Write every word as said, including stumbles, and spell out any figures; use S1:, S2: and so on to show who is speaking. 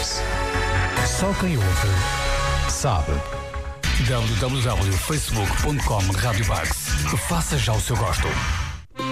S1: Bugs.
S2: Só quem ouve sabe. w w w ponto facebook ponto com Rádio Bugs. Faça já o seu gosto.